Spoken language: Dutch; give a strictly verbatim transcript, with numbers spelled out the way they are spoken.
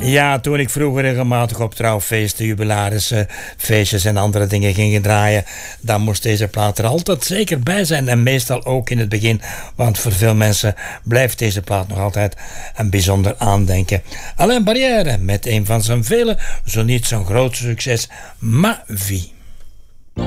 Ja, toen ik vroeger regelmatig op trouwfeesten, jubilarissen, feestjes en andere dingen ging draaien, dan moest deze plaat er altijd zeker bij zijn. En meestal ook in het begin, want voor veel mensen blijft deze plaat nog altijd een bijzonder aandenken. Alain Barrière met een van zijn vele, zo niet zo'n groot succes, Ma Vie.